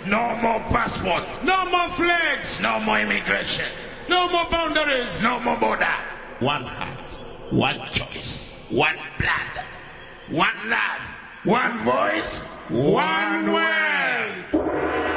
No more passport. No more flags. No more immigration. No more boundaries. No more border. One heart, one choice, one blood, one love, one voice, one world.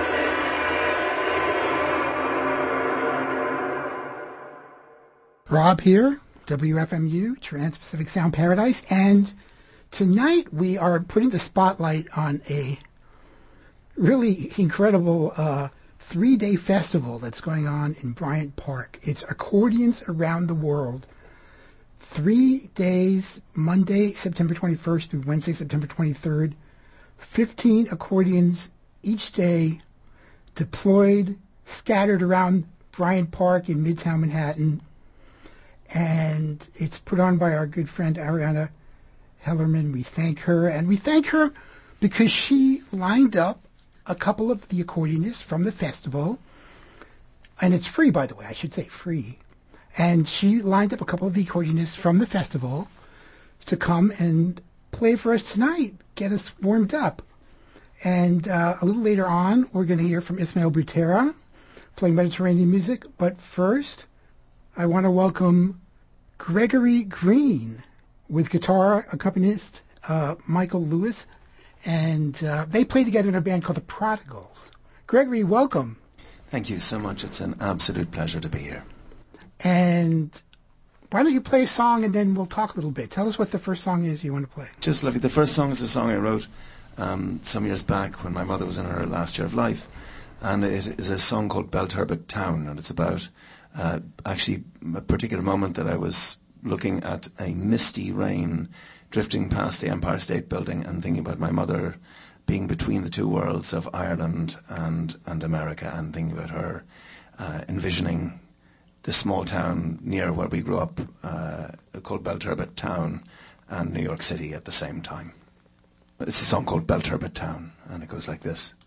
Rob here, WFMU, Trans-Pacific Sound Paradise, and tonight we are putting the spotlight on a really incredible 3-day festival that's going on in Bryant Park. It's Accordions Around the World. 3 days, Monday, September 21st through Wednesday, September 23rd. 15 accordions each day deployed, scattered around Bryant Park in Midtown Manhattan. And it's put on by our good friend Ariana Hellerman. We thank her. And we thank her because she lined up a couple of the accordionists from the festival. And it's free, by the way. I should say free. And she lined up a couple of the accordionists from the festival to come and play for us tonight, get us warmed up. And a little later on, we're going to hear from Ismael Butera playing Mediterranean music. But first, I want to welcome Gregory Green with guitar accompanist Michael Lewis, and they play together in a band called the Prodigals. Gregory, welcome. Thank you so much. It's an absolute pleasure to be here. And why don't you play a song and then we'll talk a little bit. Tell us what the first song is you want to play. Just lovely. The first song is a song I wrote some years back when my mother was in her last year of life, and it is a song called Belturbet Town, and it's about actually a particular moment that I was looking at a misty rain drifting past the Empire State Building and thinking about my mother being between the two worlds of Ireland and America, and thinking about her envisioning this small town near where we grew up called Belturbet Town and New York City at the same time. It's a song called Belturbet Town, and it goes like this.